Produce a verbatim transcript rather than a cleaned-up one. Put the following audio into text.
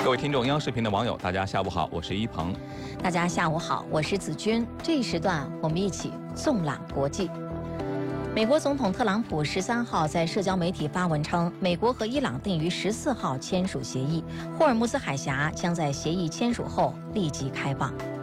各位听众，央视频的网友，大家下午好，我是一鹏。 大家下午好，我是子君。这一时段我们一起纵览国际。美国总统特朗普十三号在社交媒体发文称，美国和伊朗定于十四号签署协议，霍尔木兹海峡将在协议签署后立即开放。